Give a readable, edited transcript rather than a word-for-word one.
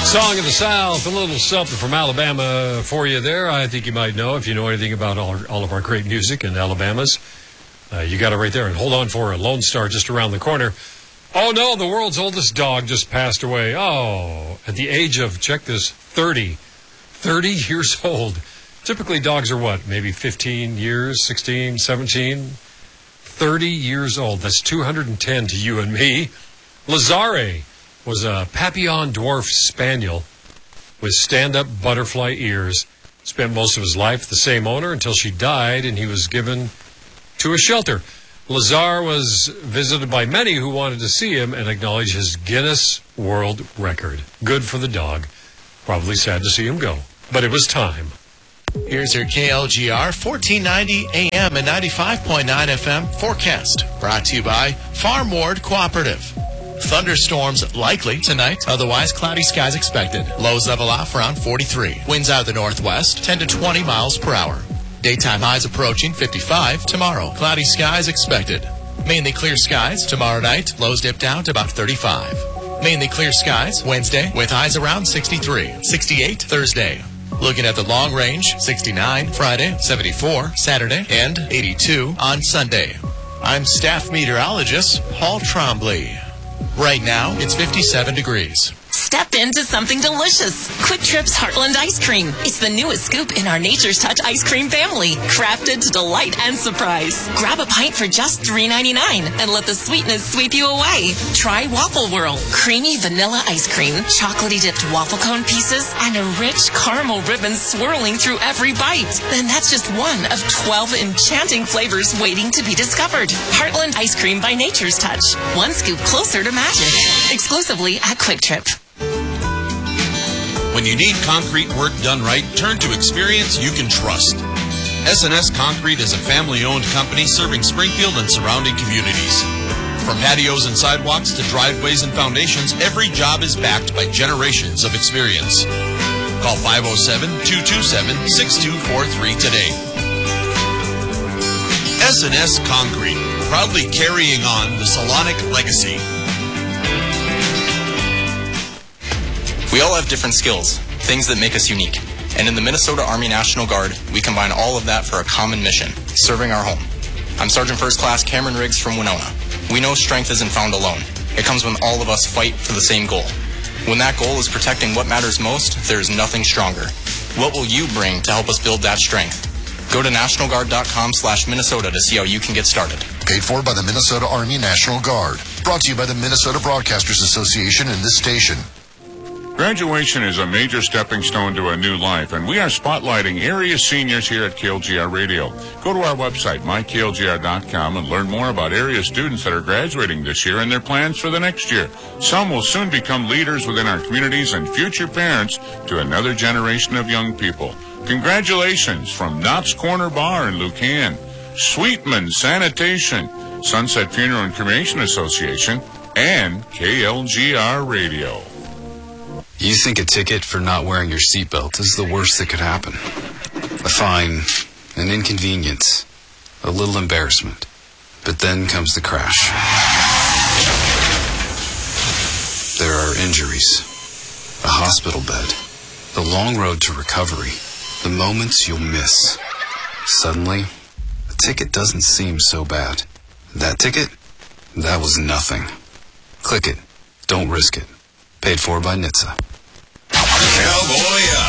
Song of the South, a little something from Alabama for you there. I think you might know if you know anything about all of our great music in Alabama's. You got it right there. And hold on for a Lone Star just around the corner. Oh, no, the world's oldest dog just passed away. Oh, at the age of, check this, 30 years old. Typically, dogs are what, maybe 15 years, 16, 17? 30 years old. That's 210 to you and me. Lazare was a Papillon Dwarf Spaniel with stand-up butterfly ears. Spent most of his life with the same owner until she died, and he was given to a shelter. Lazare was visited by many who wanted to see him and acknowledge his Guinness World Record. Good for the dog. Probably sad to see him go, but it was time. Here's your KLGR 1490 AM and 95.9 FM forecast. Brought to you by Farm Ward Cooperative. Thunderstorms likely tonight, otherwise cloudy skies expected. Lows level off around 43. Winds out of the northwest, 10 to 20 miles per hour. Daytime highs approaching 55 tomorrow. Cloudy skies expected. Mainly clear skies tomorrow night. Lows dip down to about 35. Mainly clear skies Wednesday with highs around 63. 68 Thursday. Looking at the long range, 69 Friday, 74 Saturday, and 82 on Sunday. I'm staff meteorologist Paul Trombley. Right now, it's 57 degrees. Step into something delicious. Quick Trip's Heartland Ice Cream. It's the newest scoop in our Nature's Touch ice cream family, crafted to delight and surprise. Grab a pint for just $3.99 and let the sweetness sweep you away. Try Waffle Whirl. Creamy vanilla ice cream, chocolatey dipped waffle cone pieces, and a rich caramel ribbon swirling through every bite. Then that's just one of 12 enchanting flavors waiting to be discovered. Heartland Ice Cream by Nature's Touch. One scoop closer to magic. Exclusively at Quick Trip. When you need concrete work done right, turn to experience you can trust. S&S Concrete is a family-owned company serving Springfield and surrounding communities. From patios and sidewalks to driveways and foundations, every job is backed by generations of experience. Call 507-227-6243 today. S&S Concrete, proudly carrying on the Salonic legacy. We all have different skills, things that make us unique. And in the Minnesota Army National Guard, we combine all of that for a common mission, serving our home. I'm Sergeant First Class Cameron Riggs from Winona. We know strength isn't found alone. It comes when all of us fight for the same goal. When that goal is protecting what matters most, there is nothing stronger. What will you bring to help us build that strength? Go to nationalguard.com/Minnesota to see how you can get started. Paid for by the Minnesota Army National Guard. Brought to you by the Minnesota Broadcasters Association and this station. Graduation is a major stepping stone to a new life, and we are spotlighting area seniors here at KLGR Radio. Go to our website, myklgr.com, and learn more about area students that are graduating this year and their plans for the next year. Some will soon become leaders within our communities and future parents to another generation of young people. Congratulations from Knott's Corner Bar in Lucan, Sweetman Sanitation, Sunset Funeral and Cremation Association, and KLGR Radio. You think a ticket for not wearing your seatbelt is the worst that could happen. A fine, an inconvenience, a little embarrassment. But then comes the crash. There are injuries, a hospital bed, the long road to recovery, the moments you'll miss. Suddenly, a ticket doesn't seem so bad. That ticket? That was nothing. Click it. Don't risk it. Paid for by NHTSA. Cowboy